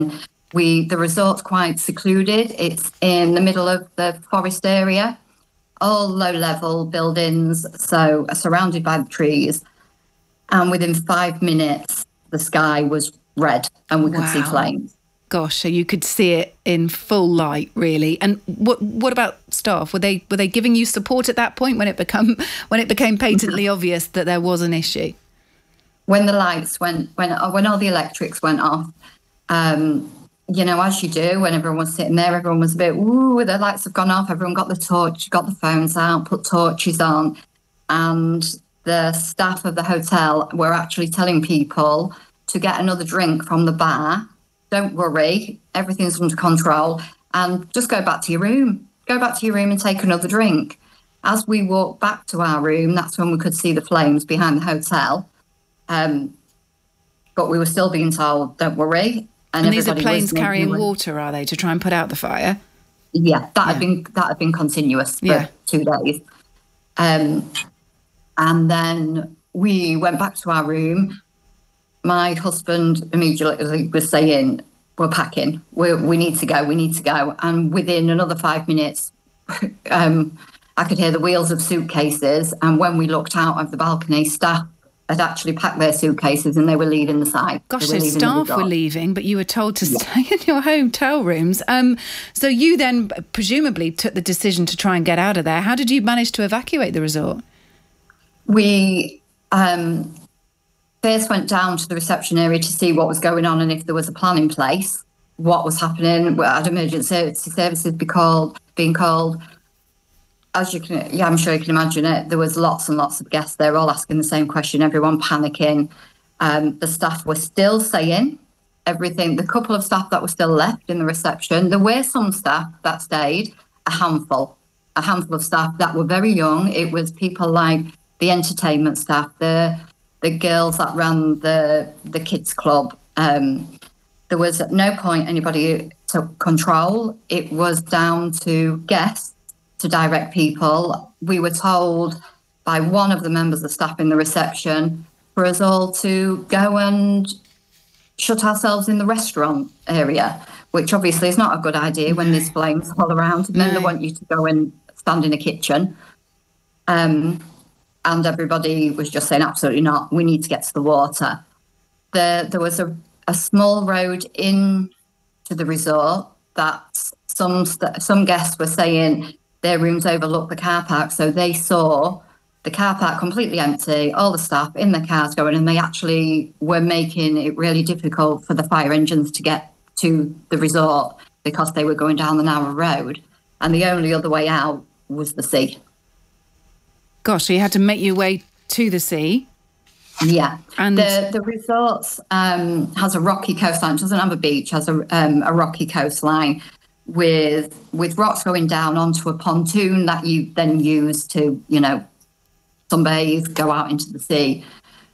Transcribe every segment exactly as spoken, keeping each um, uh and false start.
We the resort's quite secluded. It's in the middle of the forest area, all low-level buildings, so surrounded by the trees. And within five minutes, the sky was red and we could Wow. see flames. Gosh, so you could see it in full light, really. And what what about staff? Were they were they giving you support at that point when it become when it became patently obvious that there was an issue? When the lights went, when when all the electrics went off, um, you know, as you do, when everyone was sitting there, everyone was a bit, ooh, the lights have gone off. Everyone got the torch, got the phones out, put torches on, and the staff of the hotel were actually telling people to get another drink from the bar. Don't worry, everything's under control, and just go back to your room. Go back to your room and take another drink. As we walked back to our room, that's when we could see the flames behind the hotel. Um, but we were still being told, don't worry. And, and these are planes carrying water, are they, to try and put out the fire? Yeah, that yeah. had been that had been continuous for yeah. two days. Um, and then we went back to our room. My husband immediately was saying, we're packing, we we need to go, we need to go. And within another five minutes, um, I could hear the wheels of suitcases. And when we looked out of the balcony, staff had actually packed their suitcases and they were leaving the site. Gosh, so staff were leaving, but you were told to yeah. stay in your hotel rooms. Um, so you then presumably took the decision to try and get out of there. How did you manage to evacuate the resort? We um, first went down to the reception area to see what was going on and if there was a plan in place, what was happening. We had emergency services be called, being called. As you can, yeah, I'm sure you can imagine it. There was lots and lots of guests there, all asking the same question. Everyone panicking. Um, the staff were still saying everything. The couple of staff that were still left in the reception, there were some staff that stayed. A handful, a handful of staff that were very young. It was people like the entertainment staff, the the girls that ran the the kids club. Um, there was at no point anybody took control. It was down to guests to direct people. We were told by one of the members of staff in the reception for us all to go and shut ourselves in the restaurant area, which obviously is not a good idea when there's flames all around. And then they want you to go and stand in a kitchen. Um, and everybody was just saying, absolutely not. We need to get to the water. There, there was a, a small road in to the resort that some st- some guests were saying their rooms overlooked the car park, so they saw the car park completely empty, all the staff in their cars going, and they actually were making it really difficult for the fire engines to get to the resort because they were going down the narrow road, and the only other way out was the sea. Gosh, so you had to make your way to the sea? Yeah. And the the resort um, has a rocky coastline. It doesn't have a beach, has a, um, a rocky coastline with with rocks going down onto a pontoon that you then use to, you know, sunbathe, go out into the sea.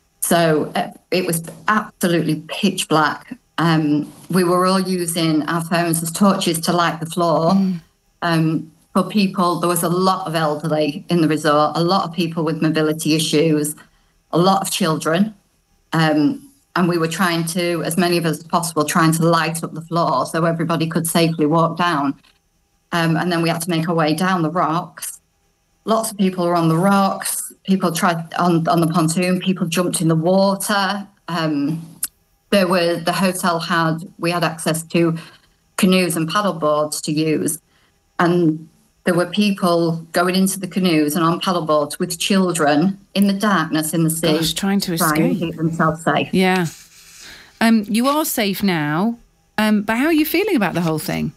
So uh, it was absolutely pitch black. Um, we were all using our phones as torches to light the floor. Mm. Um, for people, there was a lot of elderly in the resort, a lot of people with mobility issues, a lot of children. Um, And we were trying to, as many of us as possible, trying to light up the floor so everybody could safely walk down. Um, and then we had to make our way down the rocks. Lots of people were on the rocks. People tried on, on the pontoon. People jumped in the water. Um, there were the hotel had we had access to canoes and paddle boards to use, and there were people going into the canoes and on paddle boards with children in the darkness in the sea. Gosh, trying to escape. Trying to keep themselves safe. Yeah. Um, you are safe now, um, but how are you feeling about the whole thing?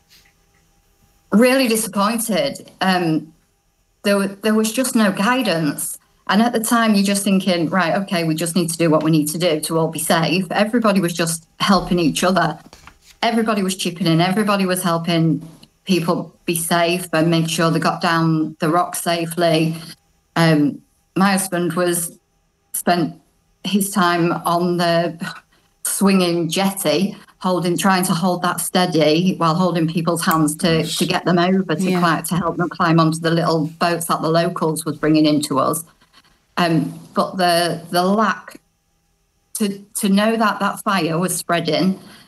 Really disappointed. Um, there, there was just no guidance. And at the time, you're just thinking, right, okay, we just need to do what we need to do to all be safe. Everybody was just helping each other. Everybody was chipping in. Everybody was helping people be safe and make sure they got down the rock safely. Um, my husband was spent his time on the swinging jetty, holding, trying to hold that steady while holding people's hands to, to get them over to, yeah. climb, to help them climb onto the little boats that the locals was bringing into us. Um, but the the lack to to know that that fire was spreading